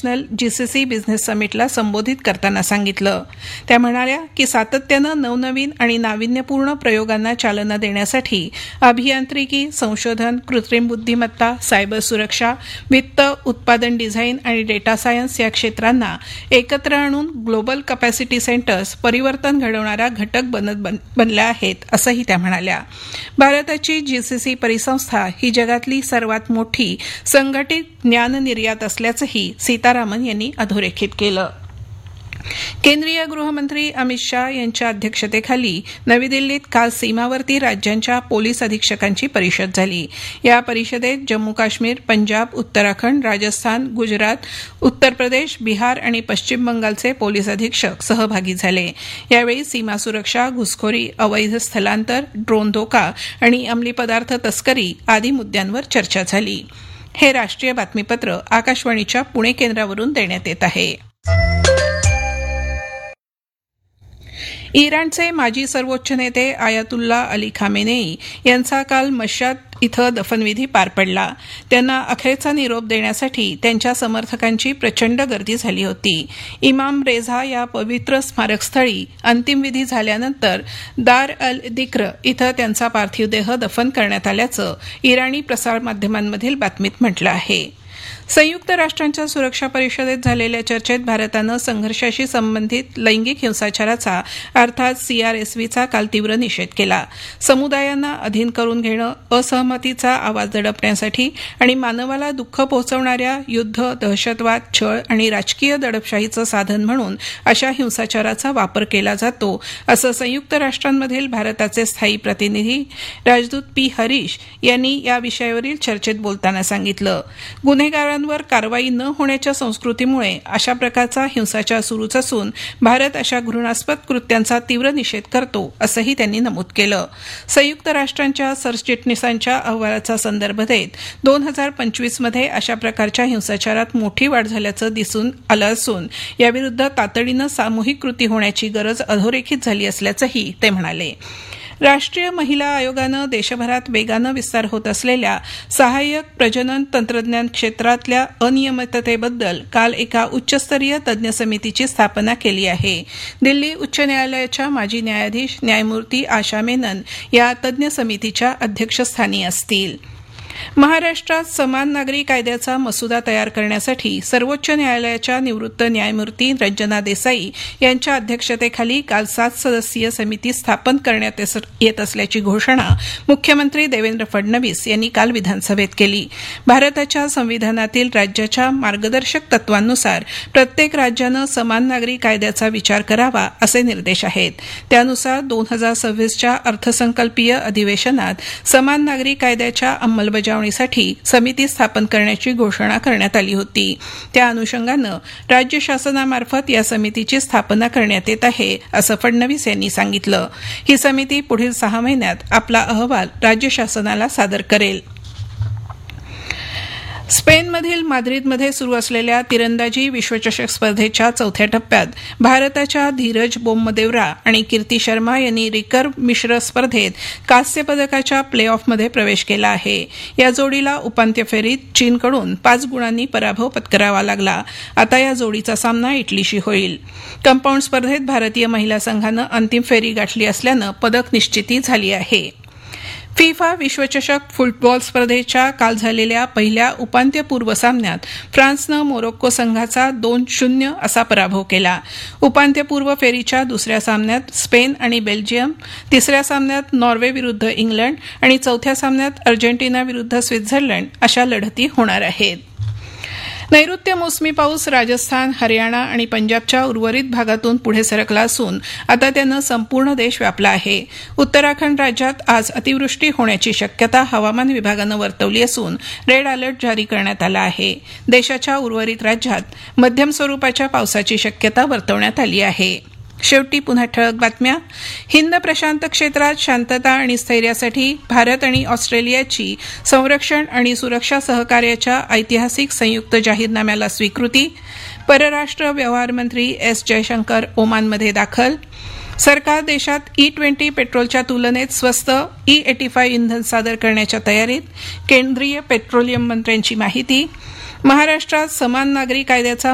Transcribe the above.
National GCC business समिटला संबोधित करताना सांगितलं. त्या म्हणाल्या की सातत्यानं नवनवीन आणि नाविन्यपूर्ण प्रयोगांना चालना देण्यासाठी अभियांत्रिकी, संशोधन, कृत्रिम बुद्धिमत्ता, सायबर सुरक्षा, वित्त, उत्पादन डिझाईन आणि डेटा सायन्स या क्षेत्रांना एकत्र आणून ग्लोबल कपॅसिटी सेंटर्स परिवर्तन घडवणारा घटक बनल्या आहेत असंही त्या म्हणाल्या. भारताची जीसीसी परिसंस्था ही जगातली सर्वात मोठी संघटित ज्ञान निर्यात असल्याचंही सीतारामन यांनी अधोरेखित केलं. केंद्रीय गृहमंत्री अमित शाह यांच्या अध्यक्षतेखाली नवी दिल्लीत काल सीमावर्ती राज्यांच्या पोलीस अधीक्षकांची परिषद झाली. या परिषदेत जम्मू काश्मीर, पंजाब, उत्तराखंड, राजस्थान, गुजरात, उत्तर प्रदेश, बिहार आणि पश्चिम बंगालचे पोलीस अधीक्षक सहभागी झाले. यावेळी सीमा सुरक्षा, घुसखोरी, अवैध स्थलांतर, ड्रोन धोका आणि अंमली पदार्थ तस्करी आदी मुद्द्यांवर चर्चा झाली. हे राष्ट्रीय बातमीपत्र आकाशवाणीच्या पुणे केंद्रावरून देण्यात येत आहे. इराणचे माजी सर्वोच्च नेते आयातुल्ला अली खामेनेई यांचा काल मश्हाद इथं दफनविधी पार पडला. त्यांना अखेरचा निरोप देण्यासाठी त्यांच्या समर्थकांची प्रचंड गर्दी झाली होती. इमाम रेझा या पवित्र स्मारकस्थळी अंतिमविधी झाल्यानंतर दार अल दिक्र इथं त्यांचा पार्थिव देह दफन करण्यात आल्याचं इराणी प्रसारमाध्यमांमधील बातमीत म्हटलं आहे. संयुक्त राष्ट्रांच्या सुरक्षा परिषदेत झालेल्या चर्चेत भारतानं संघर्षाशी संबंधित लैंगिक हिंसाचाराचा अर्थात सीआरएसव्हीचा काल तीव्र निषेध केला. समुदायांना अधीन करून घेणं, असहमतीचा आवाज दडपण्यासाठी आणि मानवाला दुःख पोहोचवणाऱ्या युद्ध, दहशतवाद, छळ आणि राजकीय दडपशाहीचं साधन म्हणून अशा हिंसाचाराचा वापर केला जातो असं संयुक्त राष्ट्रांमधील भारताचे स्थायी प्रतिनिधी राजदूत पी हरीश यांनी या विषयावरील चर्चेत बोलताना सांगितलं. गुन्हेगारांवर कारवाई न होण्याच्या संस्कृतीमुळे अशा प्रकारचा हिंसाचार सुरूच असून भारत अशा घृणास्पद कृत्यांचा तीव्र निषेध करतो असंही त्यांनी नमूद केलं. संयुक्त राष्ट्रांच्या सरचिटणीसांच्या अहवालाचा संदर्भ देत 2025 मध्ये अशा प्रकारच्या हिंसाचारात मोठी वाढ झाल्याचं दिसून आलं असून याविरुद्ध तातडीनं सामूहिक कृती होण्याची गरज अधोरेखित झाली असल्याचंही ते म्हणाले. राष्ट्रीय महिला आयोगानं देशभरात वेगानं विस्तार होत असलेल्या सहाय्यक प्रजनन तंत्रज्ञान क्षेत्रातल्या अनियमिततेबद्दल काल एका उच्चस्तरीय तज्ज्ञ समितीची स्थापना केली आहे. दिल्ली उच्च न्यायालयाच्या माजी न्यायाधीश न्यायमूर्ती आशा मेनन या तज्ज्ञ समितीच्या अध्यक्षस्थानी असतील. महाराष्ट्रात समान नागरी कायद्याचा मसुदा तयार करण्यासाठी सर्वोच्च न्यायालयाच्या निवृत्त न्यायमूर्ती रंजना देसाई यांच्या अध्यक्षतेखाली काल 7 सदस्यीय समिती स्थापन करण्यात येत असल्याची घोषणा मुख्यमंत्री देवेंद्र फडणवीस यांनी काल विधानसभेत केली. भारताच्या संविधानातील राज्याच्या मार्गदर्शक तत्वांनुसार प्रत्येक राज्यानं समान नागरी कायद्याचा विचार करावा असे निर्देश आहेत. त्यानुसार 2026च्या अर्थसंकल्पीय अधिवेशनात समान नागरी कायद्याच्या अंमलबजावणीसाठी समिती स्थापन करण्याची घोषणा करण्यात आली होती. त्या अनुषंगानं राज्य शासनामार्फत या समितीची स्थापना करण्यात येत आहे असं फडणवीस यांनी सांगितलं. ही समिती पुढील 6 महिन्यात आपला अहवाल राज्य शासनाला सादर करेल. स्पेनमधील माद्रिदमध्ये सुरू असलेल्या तिरंदाजी विश्वचषक स्पर्धेच्या 4थ्या टप्प्यात भारताच्या धीरज बोम्मदेवरा आणि कीर्ती शर्मा यांनी रिकर्व मिश्र स्पर्धेत कांस्य पदकाच्या प्ले ऑफमध्ये प्रवेश केला आहे. या जोडीला उपांत्य फेरीत चीनकडून 5 गुणांनी पराभव पत्करावा लागला. आता या जोडीचा सामना इटलीशी होईल. कंपाऊंड स्पर्धेत भारतीय महिला संघानं अंतिम फेरी गाठली असल्यानं पदक निश्चिती झाली आहे. फिफा विश्वचषक फुटबॉल स्पर्धेच्या काल झालेल्या पहिल्या उपांत्यपूर्व सामन्यात फ्रान्सनं मोरोक्को संघाचा 2-0 असा पराभव केला. उपांत्यपूर्व फेरीच्या दुसऱ्या सामन्यात स्पेन आणि बेल्जियम, तिसऱ्या सामन्यात नॉर्वे विरुद्ध इंग्लंड आणि चौथ्या सामन्यात अर्जेंटिना विरुद्ध स्वित्झर्लंड अशा लढती होणार आहेत. नैऋत्य मोसमी पाऊस राजस्थान, हरियाणा आणि पंजाबच्या उर्वरित भागातून पुढे सरकला असून आता त्यानं संपूर्ण देश व्यापला आहे. उत्तराखंड राज्यात आज अतिवृष्टी होण्याची शक्यता हवामान विभागानं वर्तवली असून रेड अलर्ट जारी करण्यात आला आहे. देशाच्या उर्वरित राज्यात मध्यम स्वरूपाच्या पावसाची शक्यता वर्तवण्यात आली आहे. शेवटी पुन्हा ठळक बातम्या. हिंद प्रशांत क्षेत्रात शांतता आणि स्थैर्यासाठी भारत आणि ऑस्ट्रेलियाची संरक्षण आणि सुरक्षा सहकार्याच्या ऐतिहासिक संयुक्त जाहीरनाम्याला स्वीकृती. परराष्ट्र व्यवहार मंत्री एस जयशंकर ओमानमध्ये दाखल. सरकार देशात E20 पेट्रोलच्या तुलनेत स्वस्त E85 इंधन सादर करण्याच्या तयारीत. केंद्रीय पेट्रोलियम मंत्र्यांची माहिती. महाराष्ट्रात समान नागरी कायद्याचा